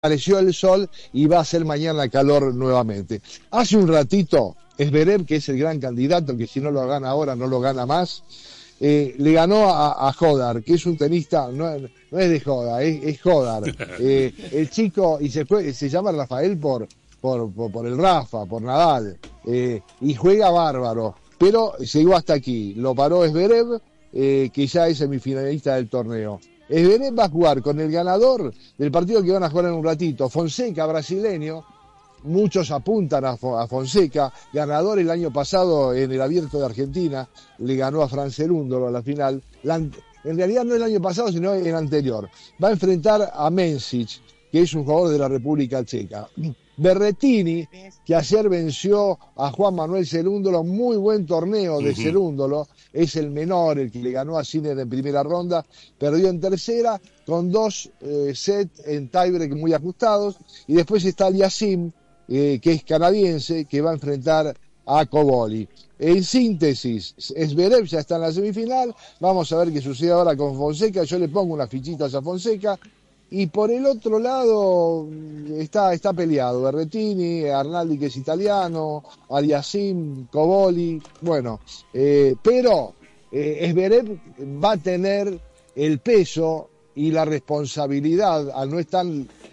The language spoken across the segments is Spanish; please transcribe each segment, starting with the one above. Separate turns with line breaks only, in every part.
apareció el sol y va a ser mañana calor nuevamente. Hace un ratito, Zverev, que es el gran candidato, que si no lo gana ahora no lo gana más, le ganó a Hodar, que es un tenista, no es de joda, es Hodar. El chico, y se llama Rafael por el Rafa, por Nadal, y juega bárbaro, pero llegó hasta aquí, lo paró Zverev, que ya es semifinalista del torneo. Zverev va a jugar con el ganador del partido que van a jugar en un ratito, Fonseca, brasileño. Muchos apuntan a Fonseca, ganador el año pasado en el Abierto de Argentina, le ganó a Fran Cerúndolo a la final. En realidad no el año pasado, sino el anterior. Va a enfrentar a Mencic, que es un jugador de la República Checa. Berrettini, que ayer venció a Juan Manuel Cerúndolo, muy buen torneo de Cerúndolo, es el menor, el que le ganó a Sinner en primera ronda, perdió en tercera, con 2 sets en tiebreak muy ajustados, y después está Aliassime, que es canadiense, que va a enfrentar a Coboli. En síntesis, Zverev ya está en la semifinal, vamos a ver qué sucede ahora con Fonseca, yo le pongo unas fichitas a Fonseca, y por el otro lado está peleado Berrettini, Arnaldi, que es italiano, Aliassime, Coboli, bueno, pero Zverev va a tener el peso y la responsabilidad al no estar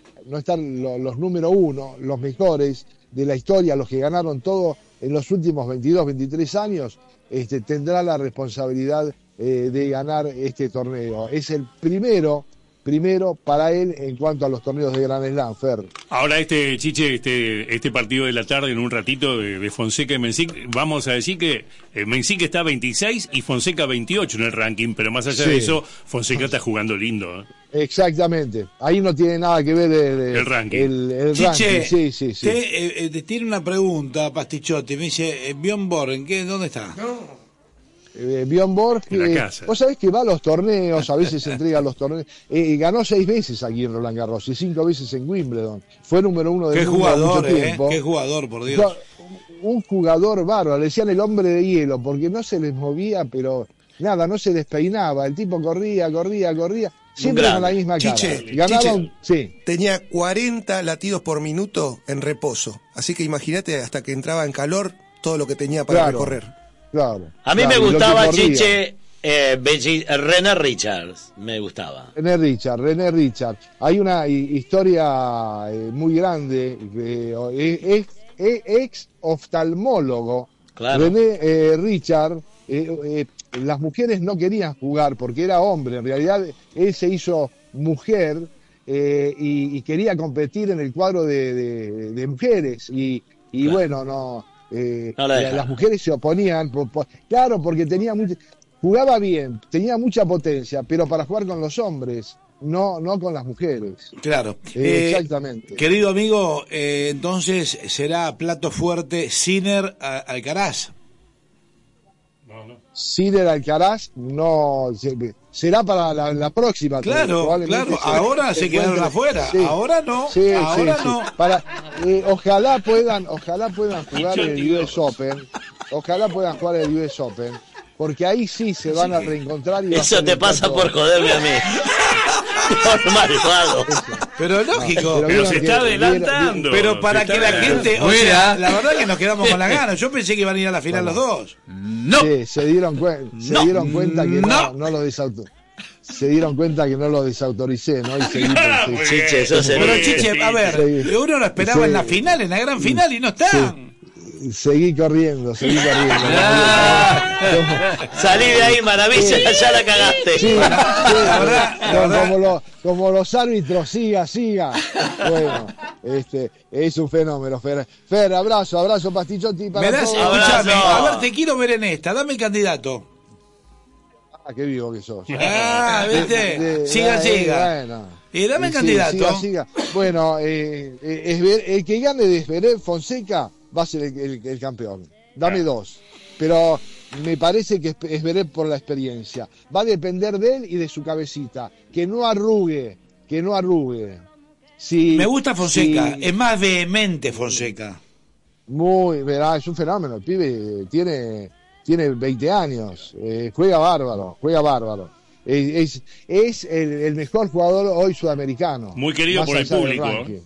los número uno, los mejores de la historia, los que ganaron todo en los últimos 22, 23 años, tendrá la responsabilidad de ganar este torneo. Es el primero para él en cuanto a los torneos de Grand Slam, Fer.
Ahora Chiche, este partido de la tarde en un ratito de Fonseca y Mencic, vamos a decir que Mencic está 26 y Fonseca 28 en el ranking, pero más allá de eso, Fonseca está jugando lindo.
Exactamente, ahí no tiene nada que ver
el ranking.
El
Chiche,
ranking. Sí.
Te tiene una pregunta, Pastichotti, me dice, Bjorn Borg, ¿dónde está?
No. Bjorn Borg, vos sabés que va a los torneos, a veces entrega los torneos, ganó 6 veces aquí en Roland Garros y 5 veces en Wimbledon, fue número 1 del mundo mucho tiempo.
Qué jugador, por Dios.
Un jugador bárbaro, le decían el hombre de hielo, porque no se les movía, pero nada, no se despeinaba, el tipo corría, siempre con la misma cara. Ganaron, sí.
Tenía 40 latidos por minuto en reposo, así que imagínate hasta que entraba en calor todo lo que tenía para recorrer.
Claro.
A mí me gustaba, Chiche, René Richards, me gustaba.
René Richards. Hay una historia muy grande, ex oftalmólogo.
Claro.
René Richards, las mujeres no querían jugar porque era hombre, en realidad él se hizo mujer y quería competir en el cuadro de mujeres y claro. Bueno, no las mujeres se oponían, claro, porque jugaba bien, tenía mucha potencia, pero para jugar con los hombres, no con las mujeres.
Claro.
Exactamente.
Querido amigo, entonces será plato fuerte Sinner Alcaraz.
Sinner Alcaraz no será para la próxima.
Claro, ahora se quedaron afuera. Sí. Ahora no.
Sí,
no.
Ojalá puedan jugar el US Open. Ojalá puedan jugar el US Open, porque ahí sí se van a reencontrar. Y
eso te pasa por joderme a mí. Por malvado.
Pero lógico.
Pero se está adelantando.
Pero para que la gente, o sea, la verdad que nos quedamos con la gana. Yo pensé que iban a ir a la final los dos.
No. Sí, se dieron cuenta que no lo desautoricé. Se dieron cuenta que no lo desautoricé, ¿no? Y seguí
Chiche, eso se
Pero Chiche, a ver, uno lo esperaba en la final, en la gran final, y no están.
Seguí corriendo.
Salí de ahí, maravilla, ya la cagaste.
Sí, la verdad. Como los árbitros, siga. Bueno, es un fenómeno, Fer, abrazo, Pastichotti para todos.
Escuchame, a ver, te quiero ver en esta, dame el candidato.
Qué vivo que sos.
¿Viste? Siga.
Bueno.
Dame el candidato.
Siga. Bueno, el que gane de Zverev, Fonseca, va a ser el campeón. Dame 2. Pero me parece que es Zverev por la experiencia. Va a depender de él y de su cabecita. Que no arrugue.
Me gusta Fonseca. Es más vehemente Fonseca.
Es un fenómeno. El pibe tiene 20 años. Juega bárbaro. Es el mejor jugador hoy sudamericano.
Muy querido
más
por el
allá del
público.
ranking.